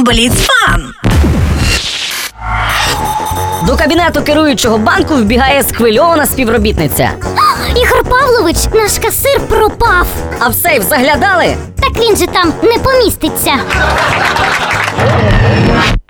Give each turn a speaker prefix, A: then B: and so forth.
A: Бліцфан.
B: До кабінету керуючого банку вбігає схвильована співробітниця.
C: Ігор Павлович, наш касир пропав.
B: А в сейф заглядали?
C: Так він же там не поміститься.